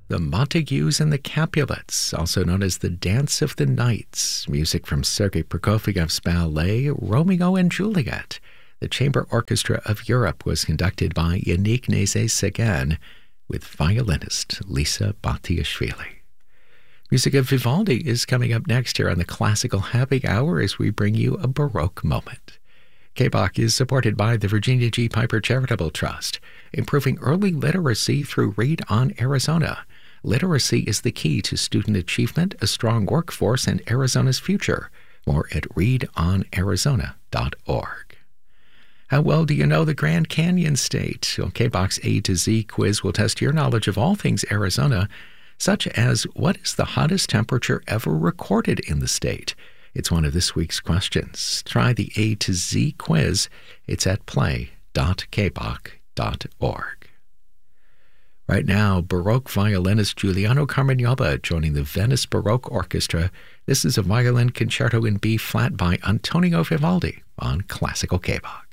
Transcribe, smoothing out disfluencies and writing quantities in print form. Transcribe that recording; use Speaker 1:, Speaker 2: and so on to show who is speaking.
Speaker 1: The Montagues and the Capulets, also known as the Dance of the Knights, music from Sergei Prokofiev's ballet Romeo and Juliet. The Chamber Orchestra of Europe was conducted by Yannick Nézet-Séguin with violinist Lisa Batiashvili. Music of Vivaldi is coming up next here on the Classical Happy Hour as we bring you a Baroque moment. KBOC is supported by the Virginia G. Piper Charitable Trust, improving early literacy through Read on Arizona. Literacy is the key to student achievement, a strong workforce, and Arizona's future. More at readonarizona.org. How well do you know the Grand Canyon State? Well, KBOC's A to Z quiz will test your knowledge of all things Arizona, such as what is the hottest temperature ever recorded in the state? It's one of this week's questions. Try the A to Z quiz. It's at play.kboc.org. Right now, Baroque violinist Giuliano Carmagnola joining the Venice Baroque Orchestra. This is a violin concerto in B flat by Antonio Vivaldi on Classical KBOC.